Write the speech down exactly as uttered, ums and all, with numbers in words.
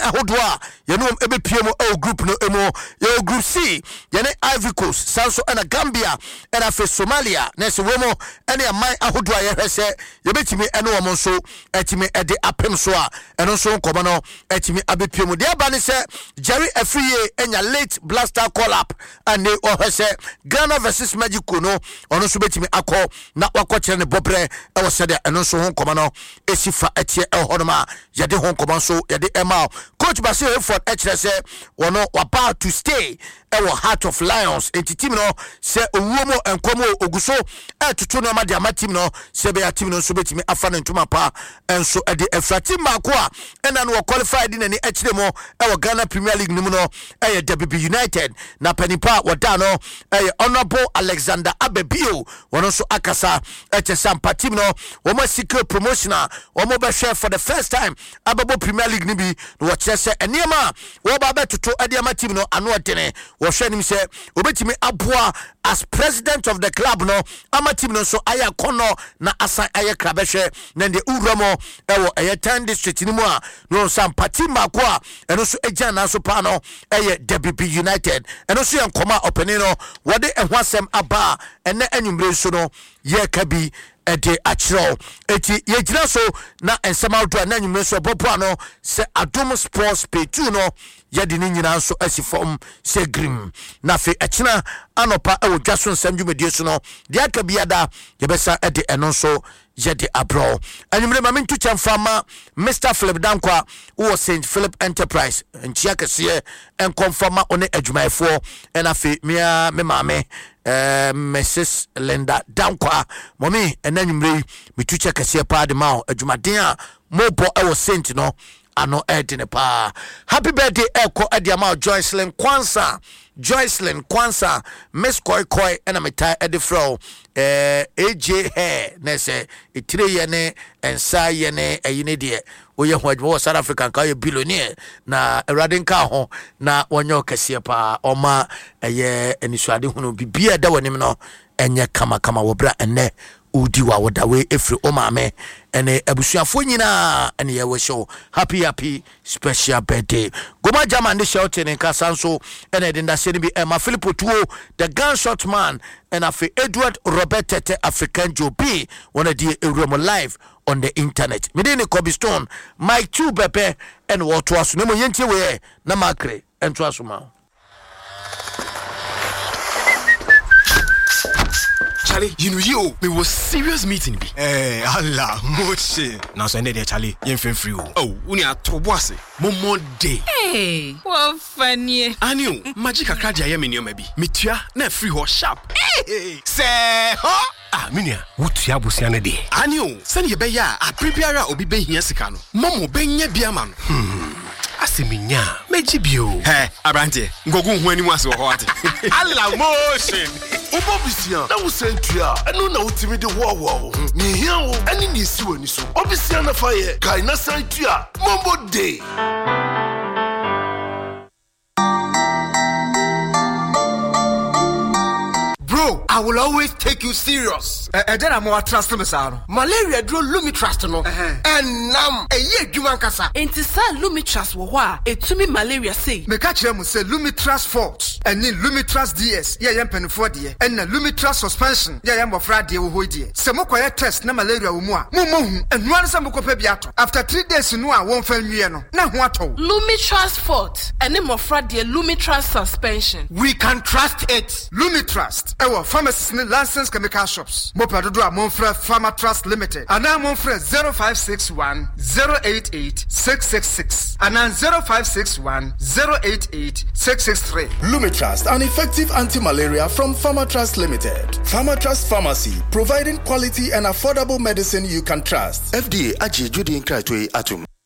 ahodoa ye no ebe pie mo e group no emo ye group C ye ne Ivory Coast sanso ena Gambia ena fe Somalia na se womo ene aman ahodoa ye hwese ye betimi ene wo mo so etimi ede apem so a eno so nkomo no etimi abepie mo de aba ne se Jerry Afriye enya late blaster call up and they ohwese Ghana versus Mexico no ono so betimi akọ na wakọ kire ne bobre e wo se de eno so nkomo no esifa etie e honoma ye de nkomo so ye de ema coach Basil Hayford e kire se wono about to stay e wo Heart of Lions enti team no se owuomo enkomo oguso e tutu no ma de ama team no se be ya team no so betimi afa ne ntuma pa enso e de efra team ma ko a ena no qualified na ni e kire mo e wo Ghana Premier League nimu no e ye W B United na panipa wada no e ye Honorable Alexander Abebio wono so akasa e che sampa team no wo ma secret promotional wo mo be share for the first time ababo Premier League ni bi no wo kire se eniema wo ba betuto e de ama team no ano odene wo hwe nim se obetimi aboa as president of the club no ama team no so aya kono na asan aya krabehwe na de uramo e wo eye ten district ni mu a no sampa team ma ko a eno so eja na so pa no eye W B United eno so yenkoma openi no wode ehwasem aba ene anwumre so no ye ka bi ede achiro eti ye gira so na ensema do na anwumre so bobo no se Adom Sports pay two no ye de ni nyina so asifom se grim na fe achina anopa e wodwa so nsam dwumedie so no de aka biada ye besa ede eno so yede abro anwumre ma mentu chamfama Mister Philip Dankwa wo Saint Philip Enterprise nchia kese en confirma one adwumayefo ena fe mia me mame eh Missus Linda Dankwa mommy enanwumre mitu che kese pa de ma adwumaden a mobo e wo Saint no ano edine pa happy birthday eko ediama Joycelyn Kwansa Joycelyn Kwansa Miss Koi Koi ena meta edifro eh A J hair na se itire ye ne ensa ye ne ayine de oye ho adwo South African ka ye billionaire na Eradin ka ho na wonyo kase pa oma eye enisuade hunu bibia da wonim no enye kama kama wobra enne udi wa wodawe efri omame ene abusuafo nyina ene ye show happy happy special birthday goma jama ndi shout in kasanso ene de ndase bi Emma Philip Tuo the gunshot man and afi Edward Robert Tete African Joe B wanna di Euromo live on the internet medeni Kobe Stone Mike two Bepe and what was no yentie we na makre ento asoma Charlie, you know you, we was serious meeting be. Eh, Allah, moche. Now so ended there, Charlie. You ain't free. Oh, uni a tobwase. Momo day. Hey, what funny. Aniu, magic akradia ye menyo maybe. Mitua na free ho sharp. Hey, say, huh? Ah, minia, wutua busiane de. Aniu, send ye be ya, a preparer obi be hia sika no. Momo be nya bia ma no. Hmm. Asiminya, mejibio. Hey, Abrante, ngogu hu ani mu ase ho ate. Allah motion. Obobisia na wusentua eno na utimi de wo wo ni hia wo ani ni siwo ni so obisia na fa ye kai na santua mombo day. Bro, I will always take you serious. Eh, then I'm more trust me, sir. Malaria draw Lumi trust no. And nam a ye juman kasa. Enti sa Lumi trust wo wa etumi malaria say. Me catch them say Lumi trust Forte. And then Lumi trust D S. Yeah, yam pen for die. And na Lumi trust suspension. Yeah, yam ofra die wo die. Se mo kwaya test na malaria wo mu a. Mo mo hu. And one sam ko pe biato. After three days no a won fan wie no. Na ho ato. Lumi trust Forte. And them ofra die Lumi trust suspension. We can trust it. Lumi trust. Ewo pharmacies ni licensed chemical shops. Mo padodo a Monfre Pharma Trust Limited. Ana Monfre zero five six one zero eight eight six six six. Ana zero five six one zero eight eight six six three. Lumitrust, an effective anti-malaria from Pharma Trust Limited. Pharma Trust Pharmacy, providing quality and affordable medicine you can trust. F D A aji judi nkratwe atum.